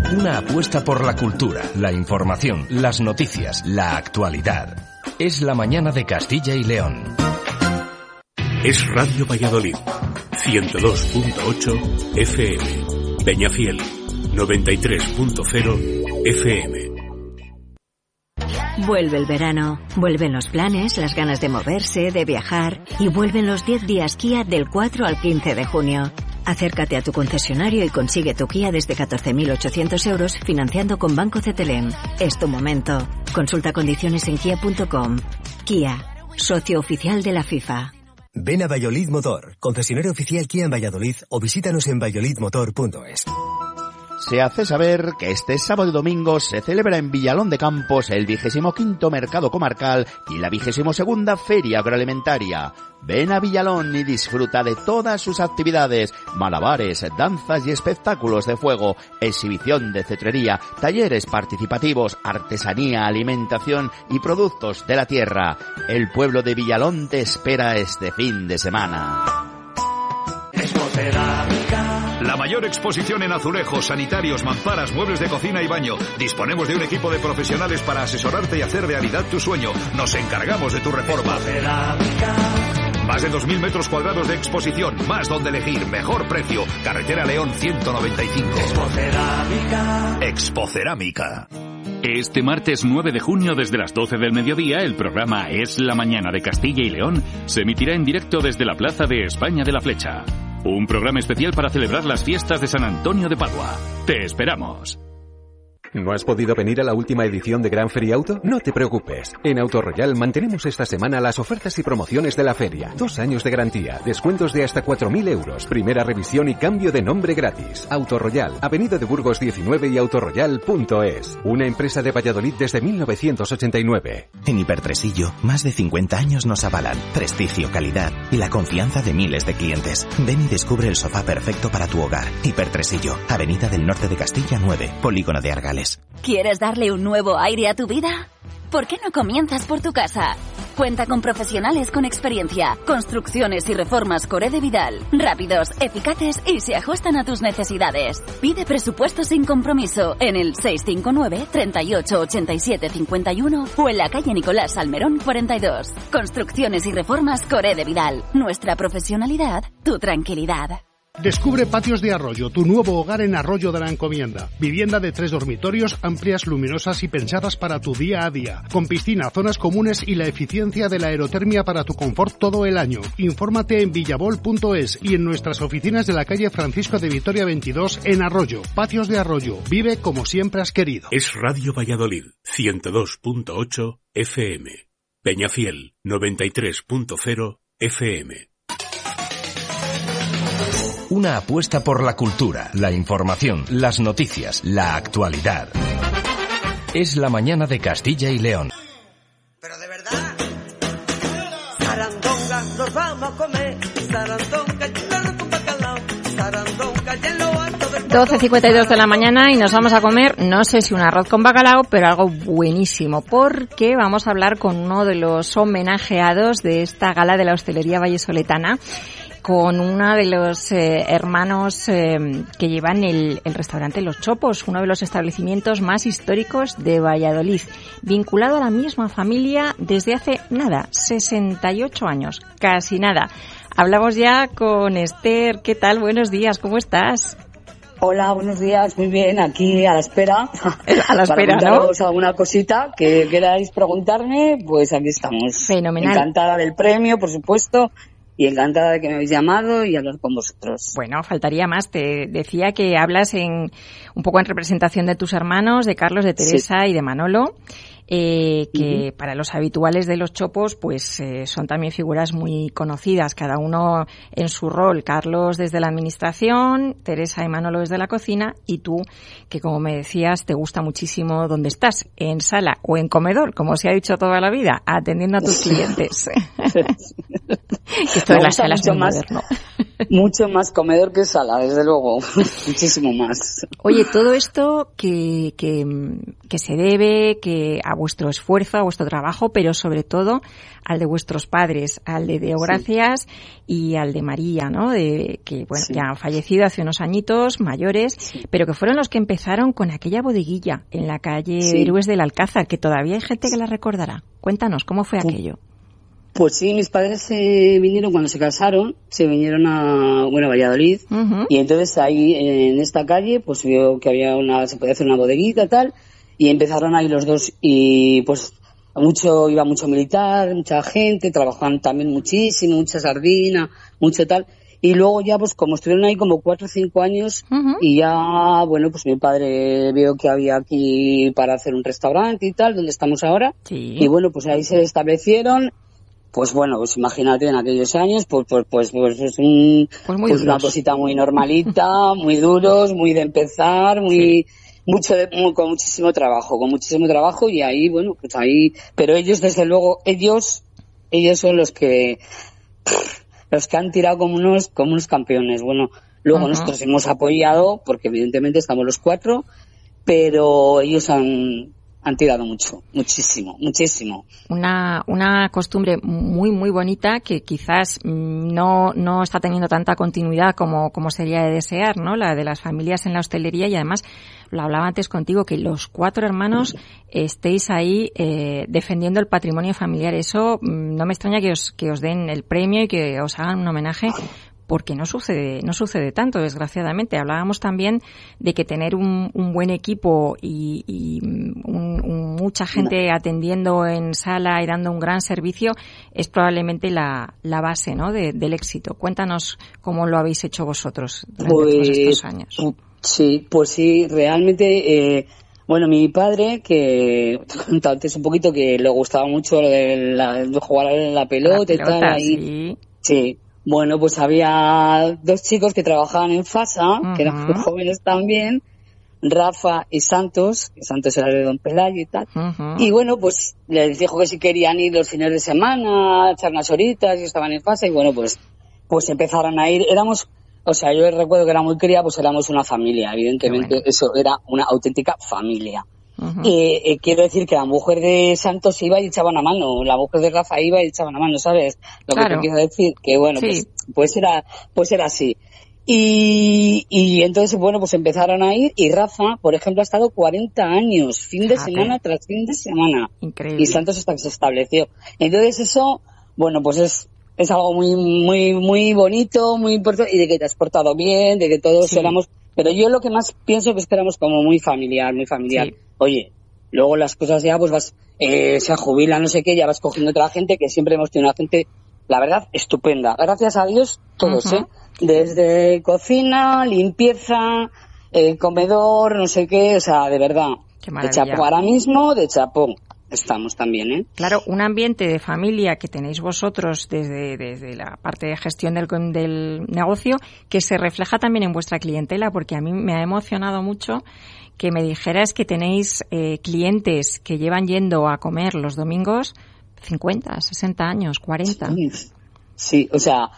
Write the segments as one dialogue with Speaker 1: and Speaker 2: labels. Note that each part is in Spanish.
Speaker 1: Una apuesta por la cultura, la información, las noticias, la actualidad. Es la mañana de Castilla y León.
Speaker 2: Es Radio Valladolid, 102.8 FM. Peñafiel, 93.0 FM.
Speaker 3: Vuelve el verano, vuelven los planes, las ganas de moverse, de viajar y vuelven los 10 días Kia del 4 al 15 de junio. Acércate a tu concesionario y consigue tu Kia desde 14.800 euros financiando con Banco CTLM. Es tu momento. Consulta condiciones en kia.com. Kia, socio oficial de la FIFA.
Speaker 4: Ven a Valladolid Motor, concesionario oficial Kia en Valladolid o visítanos en valladolidmotor.es.
Speaker 5: Se hace saber que este sábado y domingo se celebra en Villalón de Campos el 25º Mercado Comarcal y la 22ª Feria Agroalimentaria. Ven a Villalón y disfruta de todas sus actividades, malabares, danzas y espectáculos de fuego, exhibición de cetrería, talleres participativos, artesanía, alimentación y productos de la tierra. El pueblo de Villalón te espera este fin de semana.
Speaker 6: La mayor exposición en azulejos, sanitarios, mamparas, muebles de cocina y baño. Disponemos de un equipo de profesionales para asesorarte y hacer realidad tu sueño. Nos encargamos de tu reforma. Más de 2.000 metros cuadrados de exposición, más donde elegir, mejor precio. Carretera León 195. Expocerámica.
Speaker 7: Este martes 9 de junio, desde las 12 del mediodía, el programa Es la Mañana de Castilla y León se emitirá en directo desde la Plaza de España de la Flecha. Un programa especial para celebrar las fiestas de San Antonio de Padua. ¡Te esperamos!
Speaker 8: ¿No has podido venir a la última edición de Gran Feria Auto? No te preocupes. En Autoroyal mantenemos esta semana las ofertas y promociones de la feria. 2 años de garantía, descuentos de hasta 4.000 euros, primera revisión y cambio de nombre gratis. Autoroyal, Avenida de Burgos 19 y autoroyal.es. Una empresa de Valladolid desde 1989.
Speaker 9: En Hipertresillo, más de 50 años nos avalan. Prestigio, calidad y la confianza de miles de clientes. Ven y descubre el sofá perfecto para tu hogar. Hipertresillo, Avenida del Norte de Castilla 9, Polígono de Argales.
Speaker 10: ¿Quieres darle un nuevo aire a tu vida? ¿Por qué no comienzas por tu casa? Cuenta con profesionales con experiencia, construcciones y reformas Coré de Vidal, rápidos, eficaces y se ajustan a tus necesidades. Pide presupuesto sin compromiso en el 659 38 87 51 o en la calle Nicolás Salmerón 42. Construcciones y reformas Coré de Vidal. Nuestra profesionalidad, tu tranquilidad.
Speaker 11: Descubre Patios de Arroyo, tu nuevo hogar en Arroyo de la Encomienda. Vivienda de 3 dormitorios, amplias, luminosas y pensadas para tu día a día. Con piscina, zonas comunes y la eficiencia de la aerotermia para tu confort todo el año. Infórmate en villavol.es y en nuestras oficinas de la calle Francisco de Vitoria 22 en Arroyo. Patios de Arroyo, vive como siempre has querido.
Speaker 2: Es Radio Valladolid, 102.8 FM. Peñafiel, 93.0 FM.
Speaker 1: Una apuesta por la cultura, la información, las noticias, la actualidad. Es la mañana de Castilla y León.
Speaker 12: Pero de verdad. Sarandonga, nos vamos a comer. Sarandonga, llénalo con bacalao. Sarandonga, llénalo alto del...
Speaker 13: 12:52 de la mañana y nos vamos a comer, no sé si un arroz con bacalao, pero algo buenísimo, porque vamos a hablar con uno de los homenajeados de esta gala de la hostelería vallesoletana, con uno de los hermanos que llevan el restaurante Los Chopos, uno de los establecimientos más históricos de Valladolid, vinculado a la misma familia desde hace nada, 68 años, casi nada. Hablamos ya con Esther. ¿Qué tal? Buenos días, ¿cómo estás?
Speaker 14: Hola, buenos días, muy bien, aquí a la espera.
Speaker 13: A la espera,
Speaker 14: para contaros alguna cosita que queráis preguntarme, pues aquí estamos.
Speaker 13: Fenomenal.
Speaker 14: Encantada del premio, por supuesto. Y encantada de que me habéis llamado y hablar con vosotros.
Speaker 13: Bueno, faltaría más. Te decía que hablas un poco en representación de tus hermanos, de Carlos, de Teresa y de Manolo, que para los habituales de Los Chopos, pues son también figuras muy conocidas, cada uno en su rol. Carlos desde la administración, Teresa y Manolo desde la cocina, y tú, que como me decías, te gusta muchísimo donde estás, en sala o en comedor, como se ha dicho toda la vida, atendiendo a tus clientes. Esto de la sala es muy moderno.
Speaker 14: Mucho más comedor que sala, desde luego. Muchísimo más.
Speaker 13: Oye, todo esto que se debe a vuestro esfuerzo, a vuestro trabajo, pero sobre todo al de vuestros padres, al de Deogracias y al de María, ¿no? Que ya han fallecido hace unos añitos, mayores, pero que fueron los que empezaron con aquella bodeguilla en la calle Héroes del Alcázar, que todavía hay gente que la recordará. Cuéntanos, ¿cómo fue aquello?
Speaker 14: Pues sí, mis padres se vinieron cuando se casaron, se vinieron a Valladolid, y entonces ahí en esta calle pues vio que se podía hacer una bodeguita y tal, y empezaron ahí los dos, y pues iba mucho militar, mucha gente, trabajaban también muchísimo, mucha sardina, mucho tal, y luego ya pues como estuvieron ahí como 4 o 5 años, y ya pues mi padre vio que había aquí para hacer un restaurante y tal, donde estamos ahora, y pues ahí se establecieron. Pues imagínate en aquellos años, una cosita muy normalita, muy duros, muy de empezar, con muchísimo trabajo, y ahí, pero ellos desde luego, ellos son los que han tirado como unos campeones. Luego nosotros hemos apoyado, porque evidentemente estamos los 4, pero ellos han tirado muchísimo.
Speaker 13: Una costumbre muy, muy bonita que quizás no está teniendo tanta continuidad como sería de desear, ¿no? La de las familias en la hostelería, y además, lo hablaba antes contigo, que los 4 hermanos estéis ahí defendiendo el patrimonio familiar. Eso no me extraña que os den el premio y que os hagan un homenaje, porque no sucede tanto, desgraciadamente. Hablábamos también de que tener un buen equipo y mucha gente atendiendo en sala y dando un gran servicio es probablemente la base, ¿no? del éxito. Cuéntanos cómo lo habéis hecho vosotros durante todos estos años.
Speaker 14: Sí, realmente, mi padre, que te he contado antes un poquito que le gustaba mucho lo de jugar a la pelota y tal. Ahí, sí. Pues había 2 chicos que trabajaban en FASA, que eran muy jóvenes también, Rafa y Santos, que Santos era de Don Pelayo y tal. Y pues les dijo que si querían ir los fines de semana, echar unas horitas, y estaban en FASA, y pues empezaron a ir. Yo recuerdo que era muy cría, pues éramos una familia, evidentemente. Eso era una auténtica familia. Quiero decir que la mujer de Santos iba y echaba una mano, la mujer de Rafa iba y echaba una mano, ¿sabes? Lo que te quiero decir, que pues era así. Y entonces, pues empezaron a ir, y Rafa, por ejemplo, ha estado 40 años, fin de semana tras fin de semana.
Speaker 13: Increíble.
Speaker 14: Y Santos hasta que se estableció. Entonces eso, pues es algo muy, muy, muy bonito, muy importante, y de que te has portado bien, de que todos éramos. Pero yo lo que más pienso que éramos como muy familiar. Sí. Oye, luego las cosas ya pues se jubila, no sé qué, ya vas cogiendo otra gente, que siempre hemos tenido una gente, la verdad, estupenda. Gracias a Dios, todos, Desde cocina, limpieza, comedor, no sé qué, de verdad.
Speaker 13: Qué maravilla.
Speaker 14: De chapó ahora mismo, de chapó. Estamos también, ¿eh?
Speaker 13: Claro, un ambiente de familia que tenéis vosotros desde la parte de gestión del negocio, que se refleja también en vuestra clientela, porque a mí me ha emocionado mucho que me dijeras que tenéis clientes que llevan yendo a comer los domingos 50, 60 años, 40.
Speaker 14: Sí,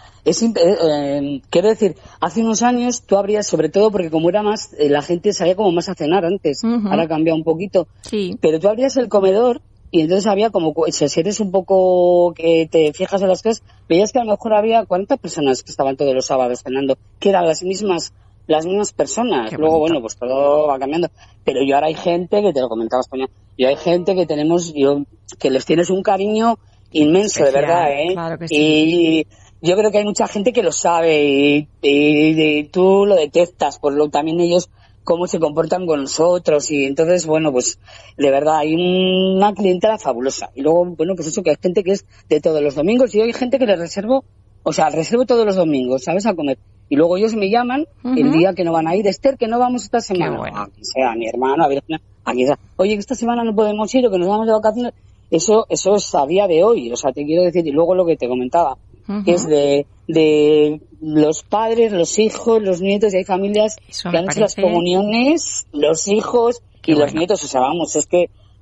Speaker 14: quiero decir, hace unos años tú abrías, sobre todo porque como era más, la gente salía como más a cenar antes, ahora ha cambiado un poquito, pero tú abrías el comedor y entonces había como, si eres un poco que te fijas en las cosas, veías que a lo mejor había 40 personas que estaban todos los sábados cenando, que eran las mismas personas. Luego, pues todo va cambiando. Pero yo ahora hay gente, que te lo comentaba España, hay gente que que les tienes un cariño inmenso, especial, de verdad, ¿eh?
Speaker 13: Claro que sí.
Speaker 14: Y yo creo que hay mucha gente que lo sabe y tú lo detectas, también ellos cómo se comportan con nosotros, y entonces, pues de verdad hay una clientela fabulosa. Y luego, pues eso, que hay gente que es de todos los domingos, y hay gente que les reservo todos los domingos, ¿sabes? A comer. Y luego ellos me llaman el día que no van a ir, Esther, que no vamos esta semana. Aquí sea mi hermano, a Virginia, aquí sea. Oye, que esta semana no podemos ir o que nos vamos de vacaciones. Eso es a día de hoy, te quiero decir. Y luego lo que te comentaba, que es de los padres, los hijos, los nietos, y hay familias que han hecho las comuniones, los hijos y los nietos, es que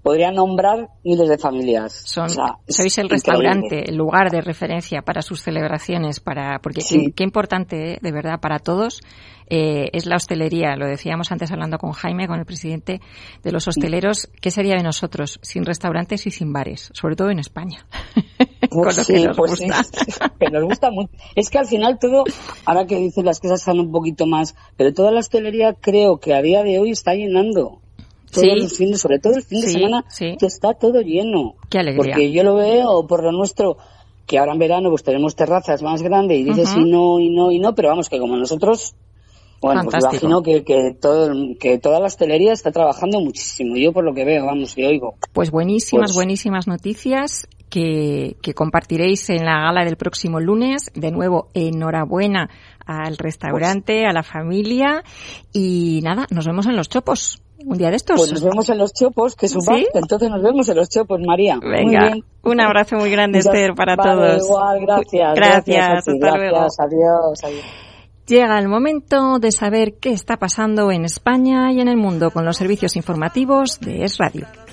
Speaker 14: podría nombrar miles de familias.
Speaker 13: Sois el restaurante, el lugar de referencia para sus celebraciones, porque qué importante, de verdad, para todos es la hostelería. Lo decíamos antes hablando con Jaime, con el presidente de los hosteleros. ¿Qué sería de nosotros sin restaurantes y sin bares? Sobre todo en España.
Speaker 14: Pues
Speaker 13: con lo que nos gusta.
Speaker 14: Que nos gusta mucho. Es que al final todo, ahora que dicen las cosas están un poquito más, pero toda la hostelería creo que a día de hoy está llenando. Todos los fines, sobre todo el fin de semana, está todo lleno.
Speaker 13: Qué alegría.
Speaker 14: Porque yo lo veo por lo nuestro, que ahora en verano pues tenemos terrazas más grandes y dices y no, pero vamos, que como nosotros, bueno,
Speaker 13: fantástico.
Speaker 14: Pues imagino que toda la hostelería está trabajando muchísimo, yo por lo que veo, vamos, y oigo.
Speaker 13: Pues buenísimas noticias que compartiréis en la gala del próximo lunes. De nuevo, enhorabuena al restaurante, a la familia, y nada, nos vemos en Los Chopos. Un día de estos.
Speaker 14: Pues nos vemos en Los Chopos, que es un bar, entonces nos vemos en Los Chopos, María.
Speaker 13: Venga, muy bien. Un abrazo muy grande, Esther, para todos.
Speaker 14: Igual, gracias.
Speaker 13: Gracias, hasta luego.
Speaker 14: Adiós.
Speaker 13: Llega el momento de saber qué está pasando en España y en el mundo con los servicios informativos de Es Radio.